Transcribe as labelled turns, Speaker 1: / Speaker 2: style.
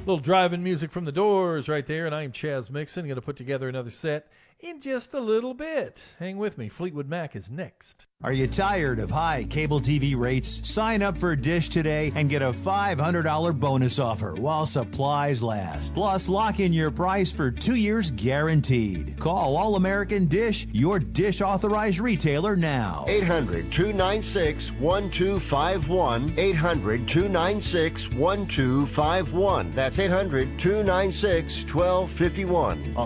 Speaker 1: Little driving music from the Doors right there, and I am Chaz Mixon. Going to put together another set in just a little bit. Hang with me. Fleetwood Mac is next.
Speaker 2: Are you tired of high cable TV rates? Sign up for Dish today and get a $500 bonus offer while supplies last. Plus, lock in your price for 2 years guaranteed. Call All American Dish, your Dish authorized retailer now.
Speaker 3: 800-296-1251. 800-296-1251. That's 800-296-1251.